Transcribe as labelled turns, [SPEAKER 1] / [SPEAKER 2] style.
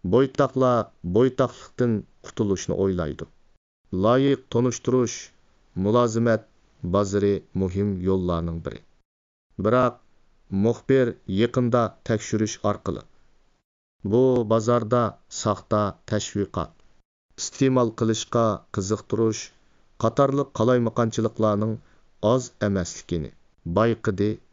[SPEAKER 1] Boytaqlar boytaqlıqdan qutuluşni o'ylaydi. Loyiq tonishtirish, mulozimat bozori muhim yo'llarning biri. Biroq muxbir yaqinda tekshirish orqali bu bozorda saxta tashviqot, iste'mol qilishga qiziqtirish qatorliq qalaymaqonchiliklarning oz emasligini bayqidi